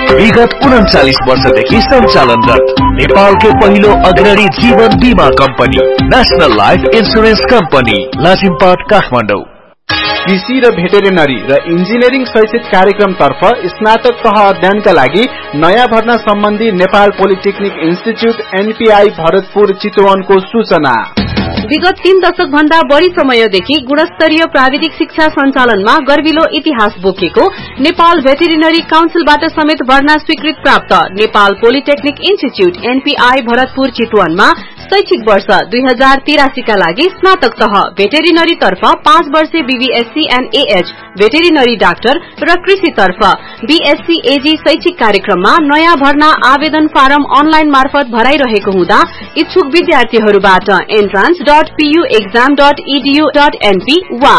विगत 39 वर्षदेखि सञ्चालनरत नेपालकै पहिलो अग्रणी जीवन बीमा company national life insurance company Lazimpat Kathmandu. कृषि र भेटेरिनरी र इन्जिनियरिङ शैक्षिक कार्यक्रम तर्फ स्नातक तह अध्ययनका लागि नयाँ भर्ना सम्बन्धी Nepal polytechnic institute NPI Bharatpur चितवनको सूचना। विगत 3 दशक भन्दा बढ़ी समयदेखि गुणस्तरीय प्राविधिक शिक्षा सञ्चालनमा गर्विलो इतिहास बोकेको नेपाल भेटेरिनरी काउन्सिलबाट समेत भर्ना स्वीकृत प्राप्त Nepal polytechnic institute NPI Bharatpur चितवनमा शैक्षिक वर्ष 2083 का लागि स्नातक तह भेटेरिनरी तर्फ 5 वर्षे BVSc and AH veterinary doctor र कृषि तर्फ बीएससी एजी शैक्षिक कार्यक्रममा नयाँ भर्ना आवेदन फारम अनलाइन मार्फत भराइरहेको हुँदा इच्छुक विद्यार्थीहरूबाट entrance.puexam.edu.np वा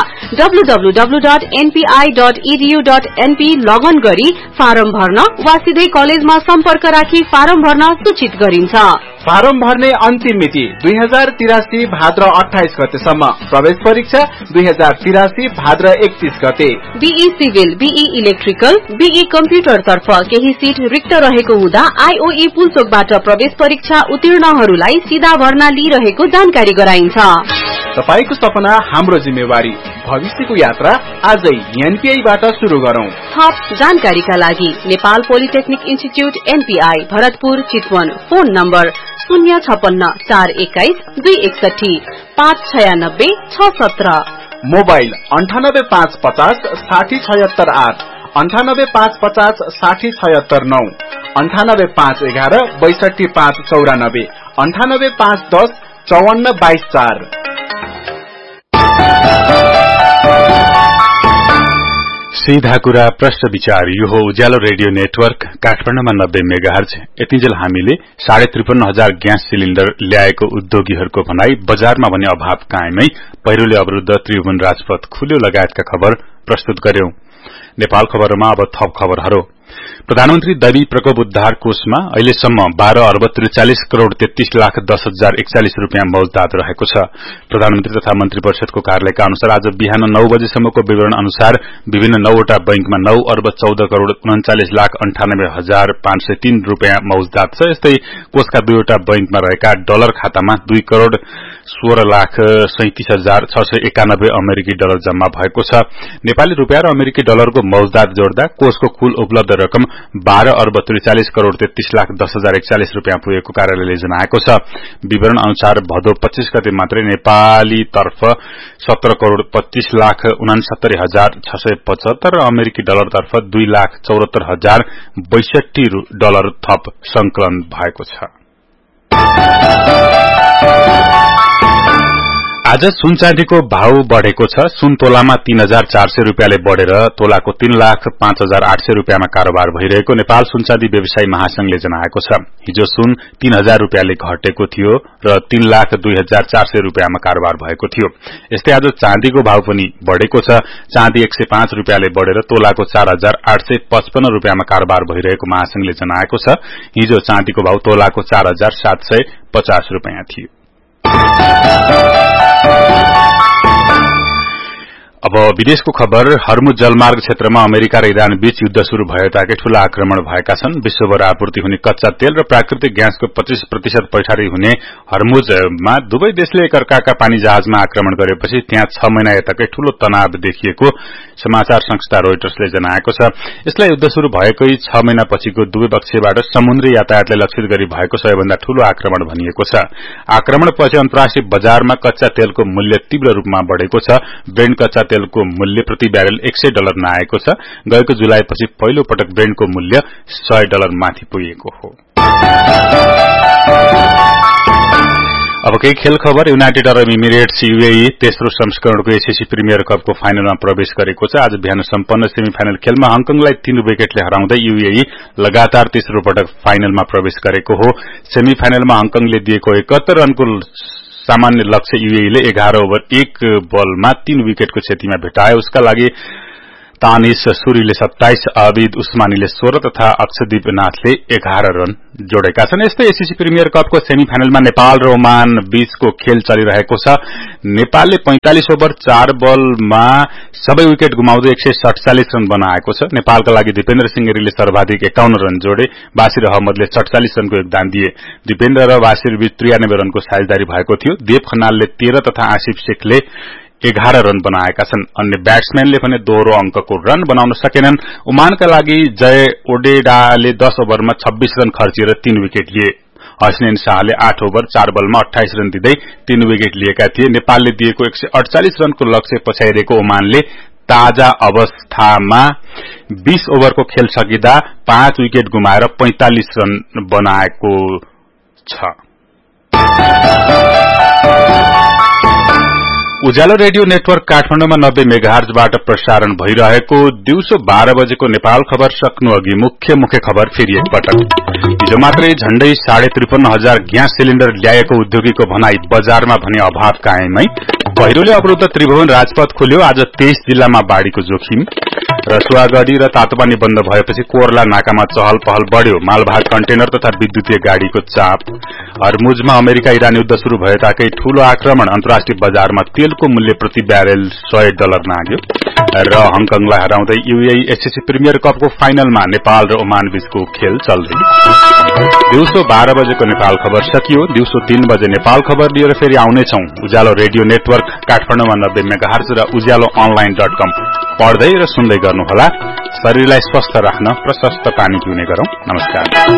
www.npi.edu.np लगन गरी फारम भर्न वा सिधै कलेजमा सम्पर्क राखी फारम भर्न सूचित गरिन्छ। फारम भर्ने अन्तिम मिति 2083 भाद्र 28 गतेसम्म। प्रवेश परीक्षा 2083 भाद्र 31 गते। Be civil, be electrical, be computer तर्फ केही सीट रिक्त रहेको हुँदा आईओई पुलचोकबाट प्रवेश परीक्षा उत्तीर्णहरूलाई सीधा भर्ना लिइरहेको जानकारी गराइन्छ। तपाईको सपना हाम्रो जिम्मेवारी, भविष्यको यात्रा आजै एनपीआईबाट शुरू गरौं। थप जानकारीका लागि Nepal polytechnic institute NPI Bharatpur Chitwan, phone number 0564141 mobile 98550 60768 98550 60769 98511 62594 98510 5422 सीधा कुरा प्रश्न विचार। यो हो उज्यालो रेडियो नेटवर्क काठमाडौँमा 90 मेगाहर्ज। यतिन्जेल हामीले 53,500 ग्यास सिलिन्डर ल्याएको उद्योगीहरूको भनाई, बजारमा भने अभाव कायमै, पहिरोले अवरुद्ध त्रिभुवन राजपथ खुल्यो लगायतका खबर प्रस्तुत गर्यौं। नेपाल खबरमा अब थप खबरहरू। प्रधानमन्त्री दैवी प्रकोप उद्धार कोषमा अहिलेसम्म 12 अर्ब 43 करोड़ 33 लाख 10,041 रूपियाँ मौजदात रहेको छ। प्रधानमन्त्री तथा मन्त्री परिषदको कार्यालयका अनुसार आज बिहान 9 बजेसम्मको विवरण अनुसार विभिन्न 9वटा बैंकमा 9 अर्ब 14 करोड़ 39 लाख 98,503 रूपियाँ मौजदात छ। यस्तै कोषका 2वटा बैंकमा रहेका डलर खातामा 2 करोड़ 16 लाख 37,691 अमेरिकी डलर जम्मा भएको छ। नेपाली रूपियाँ र अमेरिकी डलरको मौजदात जोड्दा कोषको कुल उपलब्ध रकम 12 अर्ब 43 करोड़ 33 लाख 10,041 रूपियाँ पुगेको कार्यालयले जनाएको छ। विवरण अनुसार भदौ 25 गते मात्रै नेपाली तर्फ 17 करोड़ 25 लाख 69,675 र अमेरिकी डलर तर्फ 2 लाख 74,062 डलर थप संकलन भएको छ। आज सुन चाँदीको भाव बढ़ेको छ। सुन तोलामा 3,400 रूपियाँले बढ़ेर तोलाको 3,05,800 रूपियाँमा कारोबार भइरहेको नेपाल सुन चाँदी व्यवसायी महासंघले जनाएको छ। हिजो सुन 3,000 रूपियाँले घटेको थियो र 3,02,400 रूपियाँमा कारोबार भएको थियो। यस्तै आज चाँदीको भाव पनि बढ़ेको छ। चाँदी 105 रूपियाँले बढ़ेर तोलाको 4,855 रूपियाँमा कारोबार भइरहेको महासंघले जनाएको छ। हिजो चाँदीको भाव तोलाको 4,750 रूपियाँ थियो। अब विदेशको खबर। हर्मुज जलमार्ग क्षेत्रमा अमेरिका र इरान बीच युद्ध शुरू भयो ताकि ठूला आक्रमण भएका छन्। विश्वभर आपूर्ति हुने कच्चा तेल र प्राकृतिक ग्यासको 25% पैठारी हुने हर्मुजमा दुवै देशले एकअर्काका पानी जहाजमा आक्रमण गरेपछि त्यहाँ 6 महिना यताकै ठूलो तनाव देखिएको समाचार संस्था रोइटर्सले जनाएको छ। यसलाई युद्ध शुरू भएकै 6 महिनापछिको दुवै पक्षबाट समुद्री यातायातलाई लक्षित गरी भएको सबैभन्दा ठूलो आक्रमण भनिएको छ। आक्रमणपछि अन्तर्राष्ट्रिय बजारमा कच्चा तेलको मूल्य तीव्र रूपमा बढ़ेको छ। ब्रेन्ट कच्चा तेलको मूल्य प्रति ब्यारेल $100 नआएको छ। गएको जुलाईपछि पहिलो पटक ब्रेन्टको मूल्य $100 माथि पुगेको हो। अब केही खेल खबर। युनाइटेड अरब इमिरेट्स यूएई तेस्रो संस्करणको एसएसी प्रिमियर कपको फाइनलमा प्रवेश गरेको छ। आज बिहान सम्पन्न सेमिफाइनल खेलमा हङकङलाई 3 विकेटले हराउँदै यूएई लगातार तेस्रो पटक फाइनलमा प्रवेश गरेको हो। सेमिफाइनलमा हङकङले दिएको 71 रनको सामान्य लक्ष्य यूएईले 11 ओभर 1 बलमा 3 विकेटको क्षतिमा भेटायो। उसका लागि तानिश सुरीले 27, आबिद उस्मानीले 16 तथा अक्षदीप नाथले 11 रन जोडेका छन्। यस्तै एससीसी प्रिमियर कपको सेमी फाइनलमा नेपाल र ओमान बीचको खेल चलिरहेको छ। नेपालले 45 ओभर 4 बलमा सबै विकेट गुमाउँदै 147 रन बनाएको छ। नेपालका लागि दिपेन्द्र सिंह गिरीले सर्वाधिक 51 रन जोडे। बासिर अहमदले 47 रनको योगदान दिए। दिपेन्द्र र बासिर बीच 93 रनको साझेदारी भएको थियो। देव खनालले 13 तथा आसिफ शेखले 11 रन बनाएका छन्। अन्य ब्याट्सम्यानले भने दोहोरो अंकको रन बनाउन सकेनन्। ओमानका लागि जय ओडेडाले 10 ओभरमा 26 रन खर्चिएर 3 विकेट लिए। हसनैन शाहले 8 ओभर 4 बलमा 28 रन दिँदै 3 विकेट लिएका थिए। नेपालले दिएको 148 रनको लक्ष्य पछ्याइरहेको ओमानले ताजा अवस्थामा 20 ओभरको खेल सकिँदा 5 विकेट गुमाएर 45 रन बनाएको छ। उज्यालो रेडियो नेटवर्क काठमाडौँमा 90 मेगाहर्जबाट प्रसारण भइरहेको दिउँसो 12 बजेको नेपाल खबर सक्नु अघि मुख्य खबर फेरि एकपटक। हिजो मात्रै झण्डै 53,500 ग्यास सिलिण्डर ल्याएको उद्योगीको भनाई, बजारमा भने अभाव कायमै। पहिरोले अवरुद्ध त्रिभुवन राजपथ खोल्यो, आज 23 जिल्लामा बाढ़ीको जोखिम। रसुवागढ़ी र तातोपानी बन्द भएपछि कोर्ला नाकामा चहल पहल बढ्यो। मालवाहक कन्टेनर तथा विद्युतीय गाड़ीको चाप। हरमुजमा अमेरिका इरान युद्ध शुरू भए ताकै ठूलो आक्रमण, अन्तर्राष्ट्रिय बजारमा तेलको मूल्य प्रति ब्यारेल $100 नाग्यो। र हङकङलाई हराउँदै यूएई एससीसी प्रिमियर कपको फाइनलमा नेपाल र ओमान बीचको खेल चल्दै। दिउँसो 12 बजेको नेपाल खबर सकियो। दिउँसो 3 बजे नेपाल खबर लिएर फेरि आउनेछौं। उज्यालो रेडियो नेटवर्क काठमाडौँमा 90 मेगाहर्ज र उज्यालो online.com पढ्दै र सुन्दै गर्नुहोला। शरीरलाई स्वस्थ राख्न प्रशस्त पानी पिउने गरौं। नमस्कार।